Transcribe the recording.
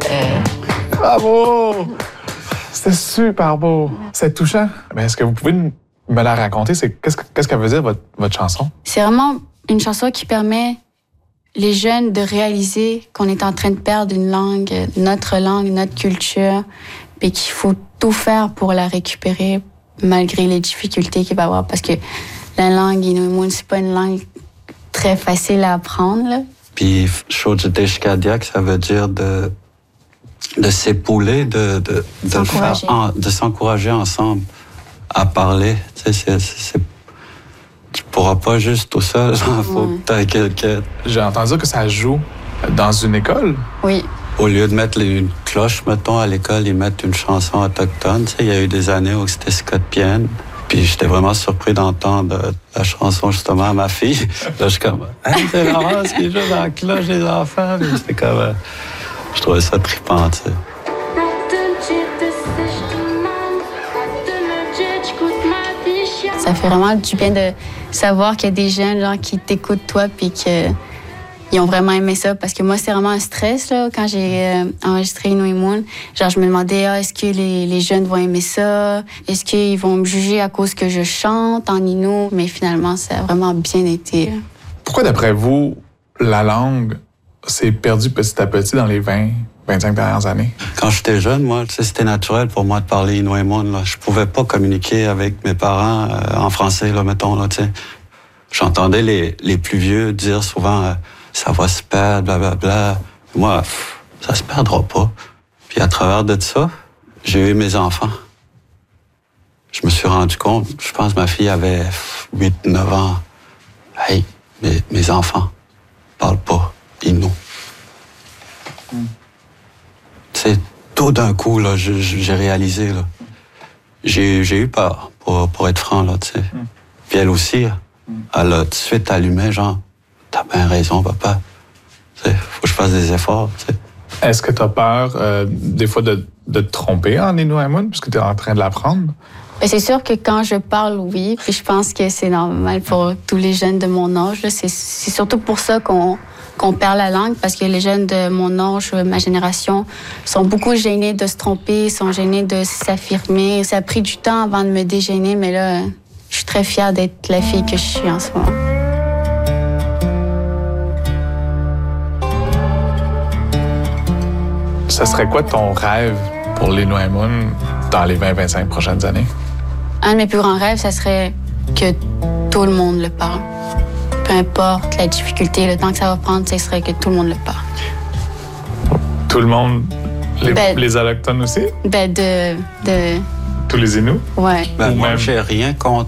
Bravo! C'était super beau. C'est touchant. Mais est-ce que vous pouvez me la raconter? Qu'est-ce qu'elle veut dire, votre chanson? C'est vraiment une chanson qui permet les jeunes de réaliser qu'on est en train de perdre une langue, notre culture, puis qu'il faut tout faire pour la récupérer malgré les difficultés qu'il va y avoir. Parce que la langue Inuit, c'est pas une langue très facile à apprendre, là. Puis Shojadeshkadiak, ça veut dire de s'épauler, de s'encourager ensemble à parler. Tu sais, tu pourras pas juste tout seul. Faut que tu aies quelqu'un. J'ai entendu dire que ça joue dans une école. Oui. Au lieu de mettre une cloche, mettons, à l'école, ils mettent une chanson autochtone. Tu sais, il y a eu des années où c'était Scott Pienne. Puis j'étais vraiment surpris d'entendre la chanson justement à ma fille. Là, je suis comme, hey, c'est Laurence qui joue dans la cloche des enfants. Puis c'était comme, je trouvais ça trippant, tu sais. Ça fait vraiment du bien de savoir qu'il y a des jeunes genre, qui t'écoutent toi puis qu'ils ont vraiment aimé ça. Parce que moi, c'est vraiment un stress là, quand j'ai enregistré Inuit Moon. Genre, je me demandais, est-ce que les jeunes vont aimer ça? Est-ce qu'ils vont me juger à cause que je chante en Innu? Mais finalement, ça a vraiment bien été. Pourquoi, d'après vous, la langue s'est perdue petit à petit dans les 20-25 dernières années? Quand j'étais jeune, moi, tu sais, c'était naturel pour moi de parler Inuit Moon. Là. Je pouvais pas communiquer avec mes parents en français, là, mettons. Là, tu sais. J'entendais les plus vieux dire souvent ça va se perdre, blablabla. Moi, ça se perdra pas. Puis à travers de ça, j'ai eu mes enfants. Je me suis rendu compte, je pense que ma fille avait 8-9 ans. Hey, mes enfants parlent pas Innu. Tu sais, tout d'un coup, là, j'ai réalisé, là. J'ai eu peur, pour être franc, là, tu sais. Puis elle aussi, elle a tout de suite allumé, genre, t'as bien raison, papa. Tu sais, faut que je fasse des efforts, tu sais. Est-ce que t'as peur, des fois, de te tromper en Inuit Moon, puisque t'es en train de l'apprendre? Ben, c'est sûr que quand je parle, oui, puis je pense que c'est normal pour tous les jeunes de mon âge. Là. C'est surtout pour ça qu'on perd la langue, parce que les jeunes de mon âge, ma génération, sont beaucoup gênés de se tromper, sont gênés de s'affirmer. Ça a pris du temps avant de me dégêner, mais là, je suis très fière d'être la fille que je suis en ce moment. Ça serait quoi ton rêve pour l'Inuit Moon dans les 20-25 prochaines années? Un de mes plus grands rêves, ça serait que tout le monde le parle. Peu importe la difficulté, le temps que ça va prendre, ce serait que tout le monde le parle. Tout le monde? Les Autochtones aussi? Ben, Tous les Inuits? Ouais. Ben, Ou moi, même... j'ai rien contre